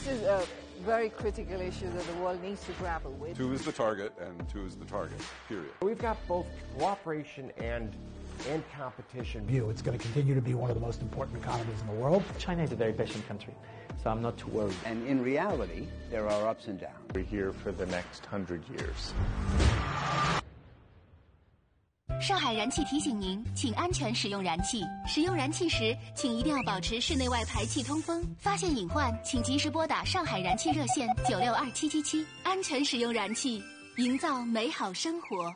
This is a very critical issue that the world needs to grapple with. Two is the target, and two is the target, period. We've got both cooperation and competition. It's going to continue to be one of the most important economies in the world. China is a very patient country, so I'm not too worried. And in reality, there are ups and downs. We're here for the next 100 years. 上海燃气提醒您，请安全使用燃气。使用燃气时，请一定要保持室内外排气通风。发现隐患，请及时拨打上海燃气热线962777。安全使用燃气，营造美好生活。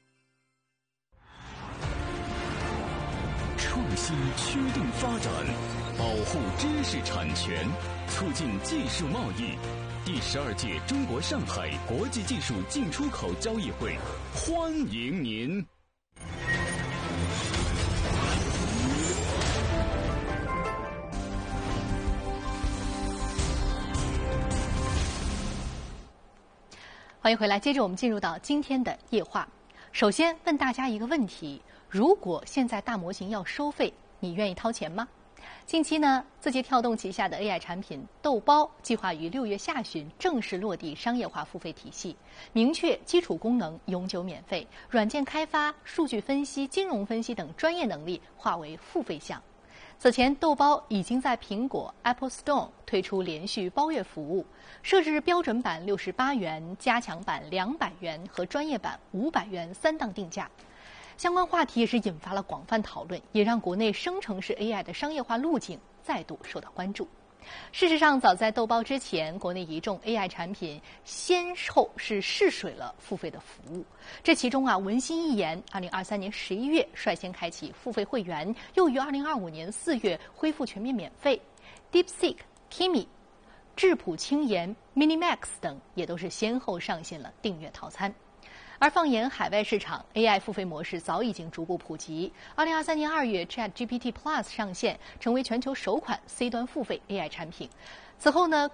创新驱动发展，保护知识产权，促进技术贸易。第12届中国上海国际技术进出口交易会，欢迎您！ 欢迎回来，接着我们进入到今天的夜话。首先问大家一个问题：如果现在大模型要收费，你愿意掏钱吗？近期呢，字节跳动旗下的 AI 产品豆包计划于6月下旬正式落地商业化付费体系，明确基础功能永久免费，软件开发、数据分析、金融分析等专业能力划为付费项。此前，豆包已经在苹果 Apple Store 推出连续包月服务，设置标准版68元、加强版200元和专业版500元3档定价。相关话题也是引发了广泛讨论，也让国内生成式 AI 的商业化路径再度受到关注。事实上，早在豆包之前，国内一众 AI 产品先后是试水了付费的服务。这其中文心一言2023年11月率先开启付费会员，又于2025年4月恢复全面免费。DeepSeek、Kimi、质朴轻言、Minimax 等也都是先后上线了订阅套餐。而放眼海外市场 ，AI 付费模式早已经逐步普及。2023年2月 ，ChatGPT Plus 上线，成为全球首款 C 端付费 AI 产品。此后呢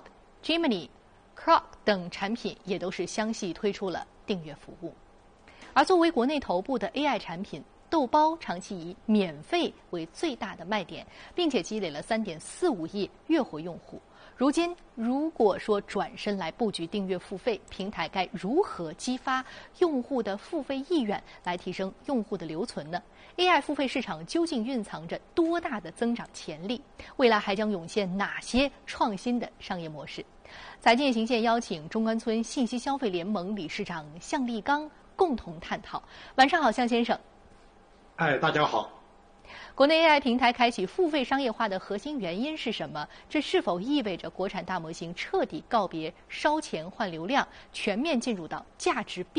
，Cloud、Gemini、Grok 等产品也都是相继推出了订阅服务。而作为国内头部的 AI 产品，豆包长期以免费为最大的卖点，并且积累了3.45亿月活用户。如今，如果说转身来布局订阅付费，平台该如何激发用户的付费意愿，来提升用户的留存呢？ AI 付费市场究竟蕴藏着多大的增长潜力？未来还将涌现哪些创新的商业模式？财经行线邀请中关村信息消费联盟理事长向立刚共同探讨。晚上好，向先生。 大家好。 国内 AI 平台开启付费商业化的核心原因是什么？这是否意味着国产大模型彻底告别烧钱换流量，全面进入到价值